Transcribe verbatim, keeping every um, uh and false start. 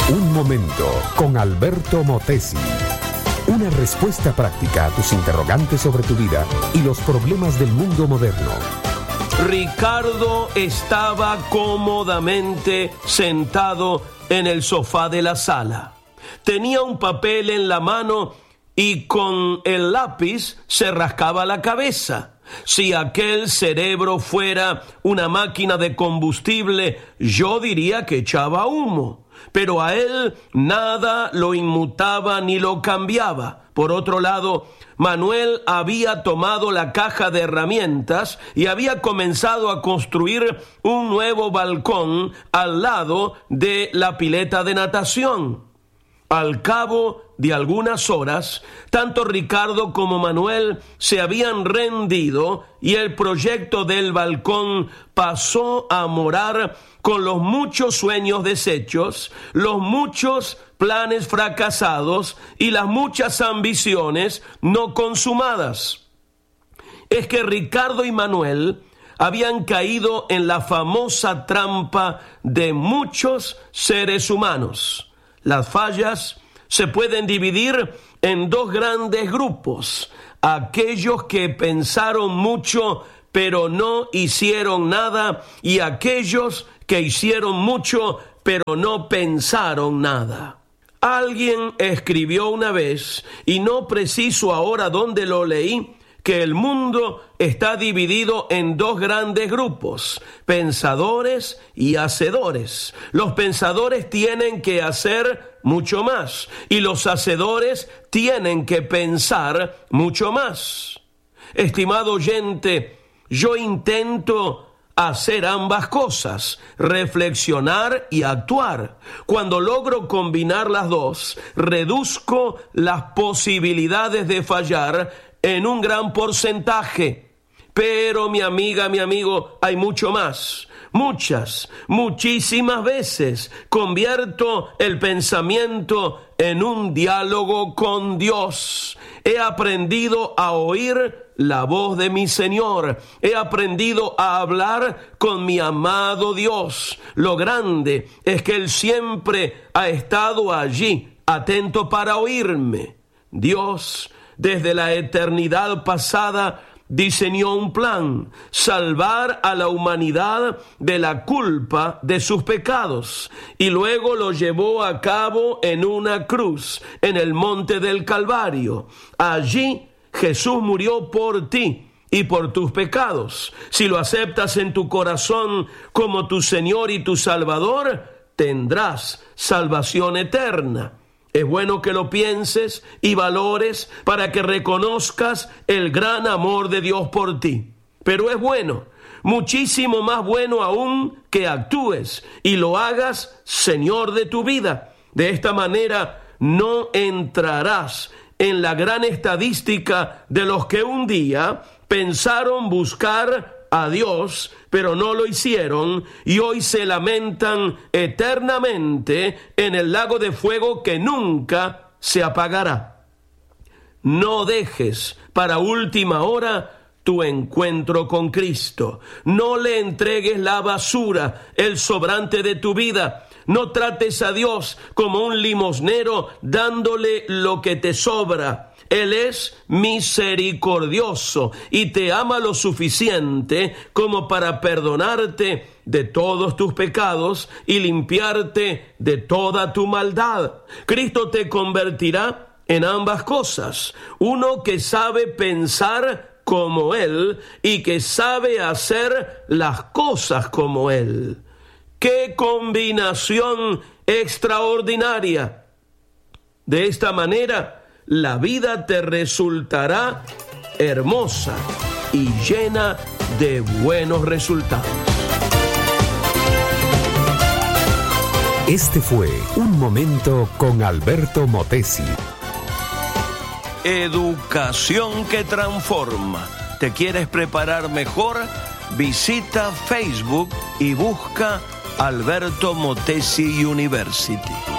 Un momento con Alberto Motesi. Una respuesta práctica a tus interrogantes sobre tu vida y los problemas del mundo moderno. Ricardo estaba cómodamente sentado en el sofá de la sala. Tenía un papel en la mano y con el lápiz se rascaba la cabeza. Si aquel cerebro fuera una máquina de combustible, yo diría que echaba humo. Pero a él nada lo inmutaba ni lo cambiaba. Por otro lado, Manuel había tomado la caja de herramientas y había comenzado a construir un nuevo balcón al lado de la pileta de natación. Al cabo de algunas horas, tanto Ricardo como Manuel se habían rendido y el proyecto del balcón pasó a morar con los muchos sueños deshechos, los muchos planes fracasados y las muchas ambiciones no consumadas. Es que Ricardo y Manuel habían caído en la famosa trampa de muchos seres humanos. Las fallas se pueden dividir en dos grandes grupos: aquellos que pensaron mucho pero no hicieron nada, y aquellos que hicieron mucho pero no pensaron nada. Alguien escribió una vez, y no preciso ahora dónde lo leí, que el mundo está dividido en dos grandes grupos: pensadores y hacedores. Los pensadores tienen que hacer mucho más y los hacedores tienen que pensar mucho más. Estimado oyente, yo intento hacer ambas cosas, reflexionar y actuar. Cuando logro combinar las dos, reduzco las posibilidades de fallar en un gran porcentaje. Pero mi amiga, mi amigo, hay mucho más. Muchas, muchísimas veces convierto el pensamiento en un diálogo con Dios. He aprendido a oír la voz de mi Señor. He aprendido a hablar con mi amado Dios. Lo grande es que Él siempre ha estado allí, atento para oírme. Dios, desde la eternidad pasada, diseñó un plan: salvar a la humanidad de la culpa de sus pecados, y luego lo llevó a cabo en una cruz, en el monte del Calvario. Allí Jesús murió por ti y por tus pecados. Si lo aceptas en tu corazón como tu Señor y tu Salvador, tendrás salvación eterna. Es bueno que lo pienses y valores para que reconozcas el gran amor de Dios por ti. Pero es bueno, muchísimo más bueno aún, que actúes y lo hagas Señor de tu vida. De esta manera no entrarás en la gran estadística de los que un día pensaron buscar a Dios, pero no lo hicieron, y hoy se lamentan eternamente en el lago de fuego que nunca se apagará. No dejes para última hora tu encuentro con Cristo. No le entregues la basura, el sobrante de tu vida. No trates a Dios como un limosnero dándole lo que te sobra. Él es misericordioso y te ama lo suficiente como para perdonarte de todos tus pecados y limpiarte de toda tu maldad. Cristo te convertirá en ambas cosas: uno que sabe pensar como Él y que sabe hacer las cosas como Él. ¡Qué combinación extraordinaria! De esta manera, la vida te resultará hermosa y llena de buenos resultados. Este fue Un Momento con Alberto Motesi. Educación que transforma. ¿Te quieres preparar mejor? Visita Facebook y busca Alberto Motesi University.